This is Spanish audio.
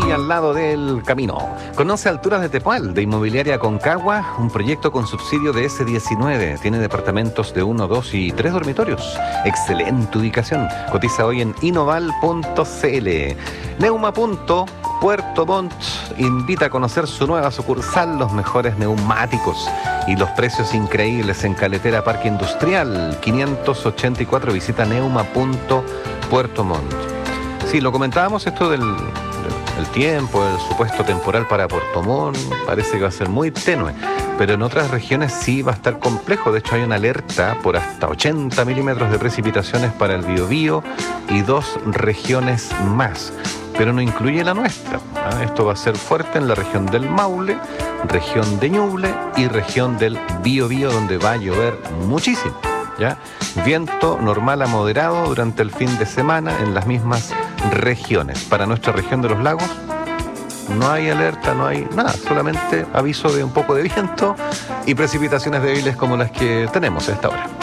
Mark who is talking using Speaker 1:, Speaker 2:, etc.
Speaker 1: ahí al lado del camino. Conoce Alturas de Tepual, de Inmobiliaria Concagua, un proyecto con subsidio de S19. Tiene departamentos de 1, 2 y 3 dormitorios. Excelente ubicación. Cotiza hoy en inoval.cl. Puerto Montt invita a conocer su nueva sucursal, los mejores neumáticos y los precios increíbles en Caletera Parque Industrial 584. Visita neuma.puerto Montt. Sí, lo comentábamos esto del tiempo, el supuesto temporal para Puerto Montt, parece que va a ser muy tenue, pero en otras regiones sí va a estar complejo. De hecho, hay una alerta por hasta 80 milímetros de precipitaciones para el Biobío y 2 regiones más, pero no incluye la nuestra. Esto va a ser fuerte en la región del Maule, región de Ñuble y región del Biobío, donde va a llover muchísimo, ¿ya? Viento normal a moderado durante el fin de semana en las mismas regiones. Para nuestra región de los lagos no hay alerta, no hay nada, solamente aviso de un poco de viento y precipitaciones débiles como las que tenemos a esta hora.